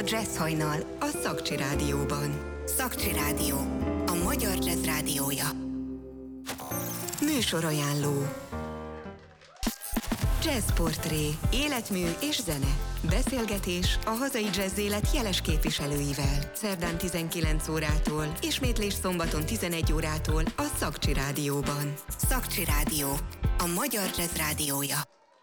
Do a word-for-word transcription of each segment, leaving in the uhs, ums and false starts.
a Jazz Hajnal a Szakcsi Rádióban. Szakcsi Rádió, a magyar jazz rádiója. Műsorajánló. Jazzportré, életmű és zene. Beszélgetés a hazai jazz élet jeles képviselőivel. Szerdán tizenkilenc órától, ismétlés szombaton tizenegy órától a Szakcsi Rádióban. Szakcsi Rádió, a magyar jazz rádiója.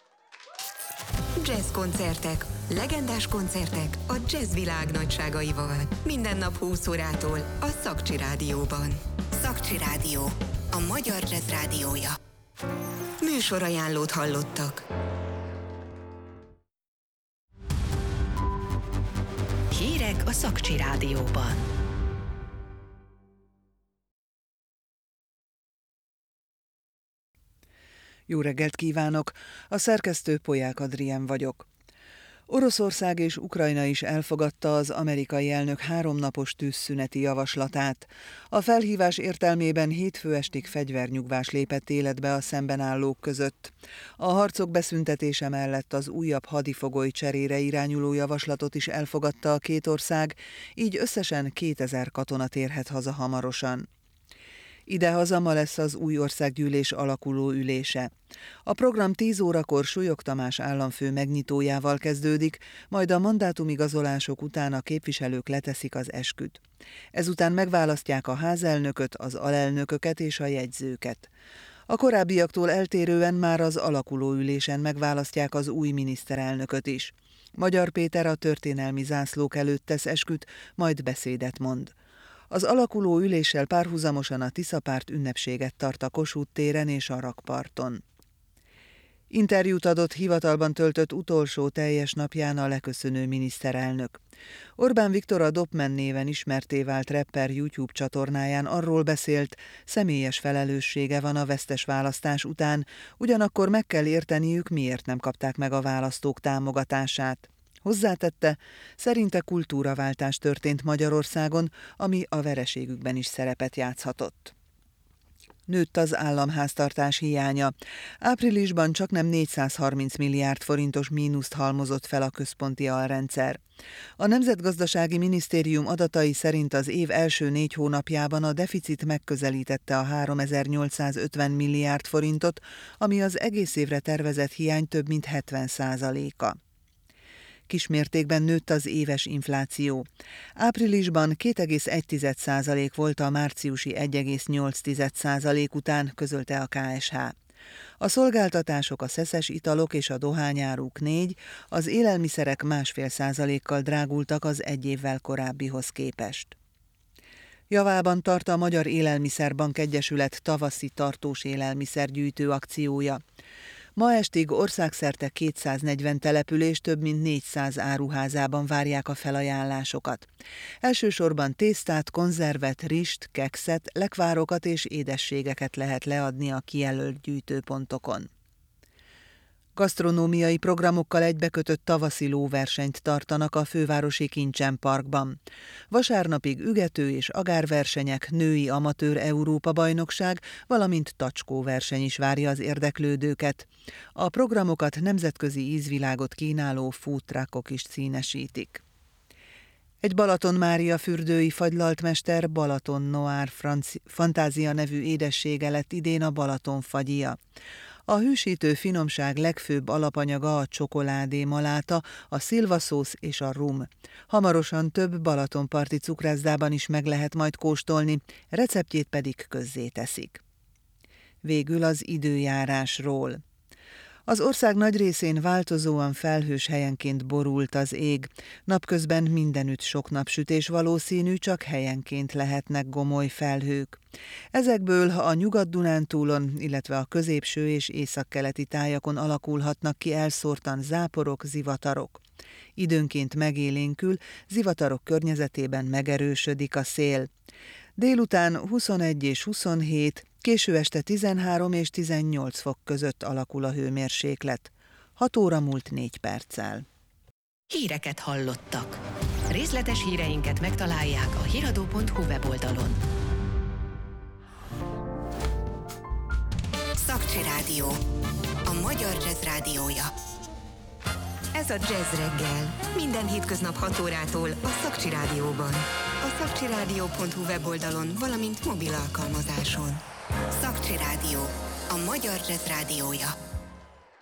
Jazz koncertek, legendás koncertek a jazz világ nagyságaival. Minden nap húsz órától a Szakcsi Rádióban. Szakcsi Rádió, a magyar jazz rádiója. Műsorajánlót hallottak. Hírek a Szakcsi Rádióban. Jó reggelt kívánok! A szerkesztő Polyák Adrien vagyok. Oroszország és Ukrajna is elfogadta az amerikai elnök háromnapos tűzszüneti javaslatát. A felhívás értelmében hétfő estig fegyvernyugvás lépett életbe a szemben állók között. A harcok beszüntetése mellett az újabb hadifogoly cserére irányuló javaslatot is elfogadta a két ország, így összesen kétezer katona térhet haza hamarosan. Idehaza ma lesz az új országgyűlés alakuló ülése. A program tíz órakor Súlyog Tamás államfő megnyitójával kezdődik, majd a mandátumigazolások után a képviselők leteszik az esküt. Ezután megválasztják a házelnököt, az alelnököket és a jegyzőket. A korábbiaktól eltérően már az alakuló ülésen megválasztják az új miniszterelnököt is. Magyar Péter a történelmi zászlók előtt tesz esküt, majd beszédet mond. Az alakuló üléssel párhuzamosan a Tisza-párt ünnepséget tart a Kossuth téren és a rakparton. Interjút adott hivatalban töltött utolsó teljes napján a leköszönő miniszterelnök. Orbán Viktor a Dopman néven ismertté vált rapper YouTube csatornáján arról beszélt, személyes felelőssége van a vesztes választás után, ugyanakkor meg kell érteniük, miért nem kapták meg a választók támogatását. Hozzátette, szerinte kultúraváltás történt Magyarországon, ami a vereségükben is szerepet játszhatott. Nőtt az államháztartás hiánya. Áprilisban csaknem négyszázharminc milliárd forintos mínuszt halmozott fel a központi alrendszer. A Nemzetgazdasági Minisztérium adatai szerint az év első négy hónapjában a deficit megközelítette a háromezer-nyolcszázötven milliárd forintot, ami az egész évre tervezett hiány több mint hetven százaléka. Kismértékben nőtt az éves infláció. Áprilisban két egész egy százalék volt a márciusi egy egész nyolc százalék után, közölte a ká es há. A szolgáltatások, a szeszes italok és a dohányáruk négy, az élelmiszerek másfél százalékkal drágultak az egy évvel korábbihoz képest. Javában tart a Magyar Élelmiszerbank Egyesület tavaszi tartós élelmiszergyűjtő akciója. Ma estig országszerte kétszáznegyven település több mint négyszáz áruházában várják a felajánlásokat. Elsősorban tésztát, konzervet, rist, kekszet, lekvárokat és édességeket lehet leadni a kijelölt gyűjtőpontokon. Gasztronómiai programokkal egybekötött tavaszi lóversenyt tartanak a fővárosi Kincsen Parkban. Vasárnapig ügető és agárversenyek, női amatőr Európa-bajnokság, valamint tacskóverseny is várja az érdeklődőket. A programokat nemzetközi ízvilágot kínáló food truckok is színesítik. Egy Balaton Mária fürdői fagylaltmester Balaton Noir Franci- Fantázia nevű édessége lett idén a Balaton fagyja. A hűsítő finomság legfőbb alapanyaga a csokoládé maláta, a szilvaszósz és a rum. Hamarosan több balatonparti cukrászdában is meg lehet majd kóstolni, receptjét pedig közzéteszik. Végül az időjárásról. Az ország nagy részén változóan felhős, helyenként borult az ég. Napközben mindenütt sok napsütés valószínű, csak helyenként lehetnek gomoly felhők. Ezekből a Nyugat-Dunántúlon, illetve a középső és északkeleti tájakon alakulhatnak ki elszórtan záporok, zivatarok. Időnként megélénkül, zivatarok környezetében megerősödik a szél. Délután huszonegy és huszonhét, késő este tizenhárom és tizennyolc fok között alakul a hőmérséklet. hat óra múlt négy perccel. Híreket hallottak. Részletes híreinket megtalálják a hiradó pont hu weboldalon. Szakcsi Rádió, a magyar jazz rádiója. Ez a Jazz Reggel. Minden hétköznap hat órától a Szakcsi Rádióban. A szakcsirádió pont hu weboldalon, valamint mobil alkalmazáson. Szakcsi Rádió. A magyar jazz rádiója.